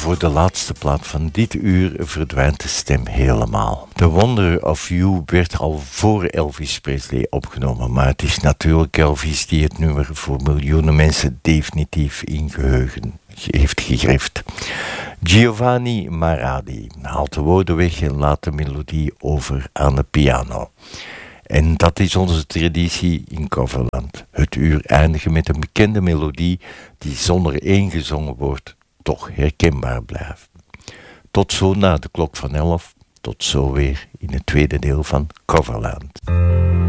voor de laatste plaat van dit uur verdwijnt de stem helemaal. The Wonder of You werd al voor Elvis Presley opgenomen, maar het is natuurlijk Elvis die het nummer voor miljoenen mensen definitief in geheugen heeft gegrift. Giovanni Marradi haalt de woorden weg en laat de melodie over aan de piano. En dat is onze traditie in Coverland. Het uur eindigen met een bekende melodie die zonder ingezongen wordt toch herkenbaar blijft. Tot zo na de klok van 11. Tot zo weer in het tweede deel van Coverland.